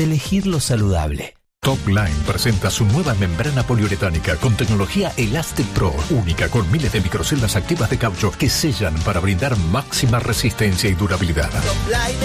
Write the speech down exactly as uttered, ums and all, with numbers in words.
elegir lo saludable. Topline presenta su nueva membrana poliuretánica con tecnología Elastic Pro, única con miles de microceldas activas de caucho que sellan para brindar máxima resistencia y durabilidad.